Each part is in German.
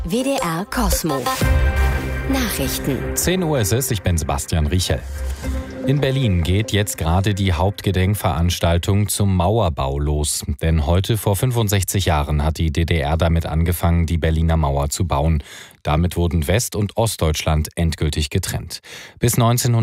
WDR Kosmo. Nachrichten. 10 Uhr ist es, ich bin Sebastian Riechel. In Berlin geht jetzt gerade die Hauptgedenkveranstaltung zum Mauerbau los. Denn heute vor 65 Jahren hat die DDR damit angefangen, die Berliner Mauer zu bauen. Damit wurden West- und Ostdeutschland endgültig getrennt. Bis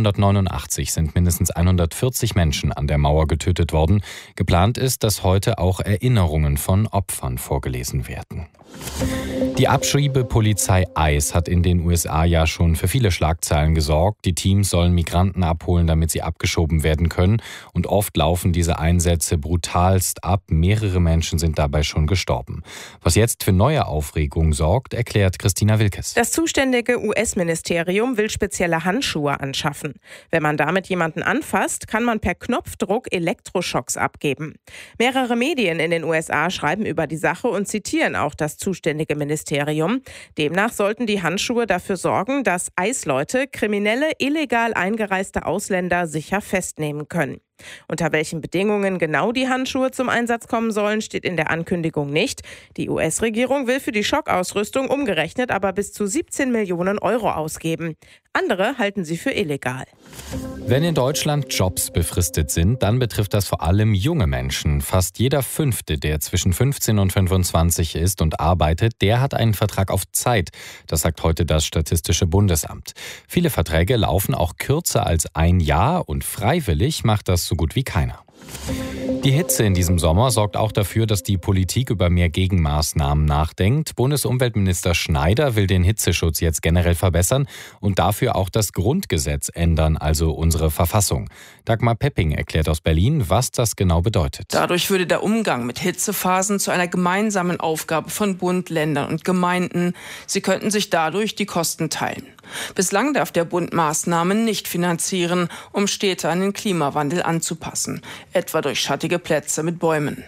1989 sind mindestens 140 Menschen an der Mauer getötet worden. Geplant ist, dass heute auch Erinnerungen von Opfern vorgelesen werden. Die Abschiebepolizei ICE hat in den USA ja schon für viele Schlagzeilen gesorgt. Die Teams sollen Migranten abholen, damit sie abgeschoben werden können. Und oft laufen diese Einsätze brutalst ab. Mehrere Menschen sind dabei schon gestorben. Was jetzt für neue Aufregung sorgt, erklärt Christina Wilkes. Das zuständige US-Ministerium will spezielle Handschuhe anschaffen. Wenn man damit jemanden anfasst, kann man per Knopfdruck Elektroschocks abgeben. Mehrere Medien in den USA schreiben über die Sache und zitieren auch das zuständige Ministerium. Demnach sollten die Handschuhe dafür sorgen, dass ICE-Leute kriminelle, illegal eingereiste Ausländer sicher festnehmen können. Unter welchen Bedingungen genau die Handschuhe zum Einsatz kommen sollen, steht in der Ankündigung nicht. Die US-Regierung will für die Schockausrüstung umgerechnet aber bis zu 17 Millionen Euro ausgeben. Andere halten sie für illegal. Wenn in Deutschland Jobs befristet sind, dann betrifft das vor allem junge Menschen. Fast jeder Fünfte, der zwischen 15 und 25 ist und arbeitet, der hat einen Vertrag auf Zeit. Das sagt heute das Statistische Bundesamt. Viele Verträge laufen auch kürzer als ein Jahr und freiwillig macht das so gut wie keiner. Die Hitze in diesem Sommer sorgt auch dafür, dass die Politik über mehr Gegenmaßnahmen nachdenkt. Bundesumweltminister Schneider will den Hitzeschutz jetzt generell verbessern und dafür auch das Grundgesetz ändern, also unsere Verfassung. Dagmar Pepping erklärt aus Berlin, was das genau bedeutet. Dadurch würde der Umgang mit Hitzephasen zu einer gemeinsamen Aufgabe von Bund, Ländern und Gemeinden. Sie könnten sich dadurch die Kosten teilen. Bislang darf der Bund Maßnahmen nicht finanzieren, um Städte an den Klimawandel anzupassen, etwa durch schattige Plätze mit Bäumen.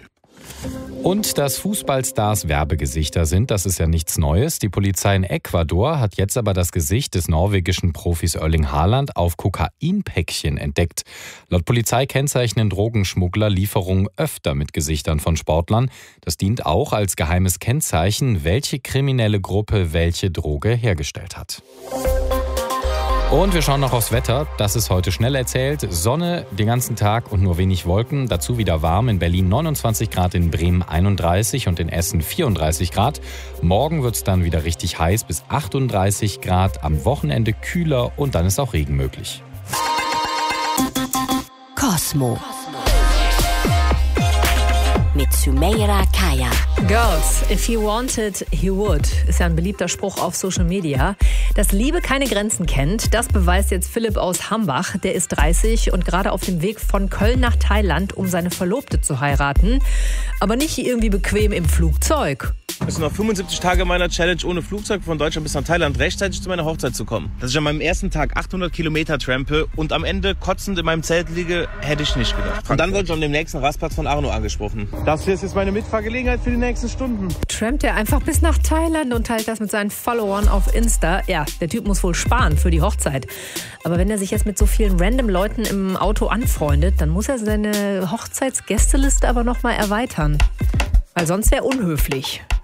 Und dass Fußballstars Werbegesichter sind, das ist ja nichts Neues. Die Polizei in Ecuador hat jetzt aber das Gesicht des norwegischen Profis Erling Haaland auf Kokainpäckchen entdeckt. Laut Polizei kennzeichnen Drogenschmuggler Lieferungen öfter mit Gesichtern von Sportlern. Das dient auch als geheimes Kennzeichen, welche kriminelle Gruppe welche Droge hergestellt hat. Und wir schauen noch aufs Wetter. Das ist heute schnell erzählt. Sonne den ganzen Tag und nur wenig Wolken. Dazu wieder warm. In Berlin 29 Grad, in Bremen 31 und in Essen 34 Grad. Morgen wird es dann wieder richtig heiß bis 38 Grad. Am Wochenende kühler und dann ist auch Regen möglich. Kosmo. Mit Sümeyra Kaya. Girls, if he wanted, he would, ist ja ein beliebter Spruch auf Social Media. Dass Liebe keine Grenzen kennt, das beweist jetzt Philipp aus Hambach. Der ist 30 und gerade auf dem Weg von Köln nach Thailand, um seine Verlobte zu heiraten. Aber nicht irgendwie bequem im Flugzeug. Es sind noch 75 Tage meiner Challenge, ohne Flugzeug von Deutschland bis nach Thailand rechtzeitig zu meiner Hochzeit zu kommen. Dass ich an meinem ersten Tag 800 Kilometer trampe und am Ende kotzend in meinem Zelt liege, hätte ich nicht gedacht. Und dann wurde ich an dem nächsten Rastplatz von Arno angesprochen. Das hier ist jetzt meine Mitfahrgelegenheit für die nächsten Stunden. Trampt er einfach bis nach Thailand und teilt das mit seinen Followern auf Insta. Ja, der Typ muss wohl sparen für die Hochzeit. Aber wenn er sich jetzt mit so vielen random Leuten im Auto anfreundet, dann muss er seine Hochzeitsgästeliste aber noch mal erweitern. Weil sonst wäre unhöflich.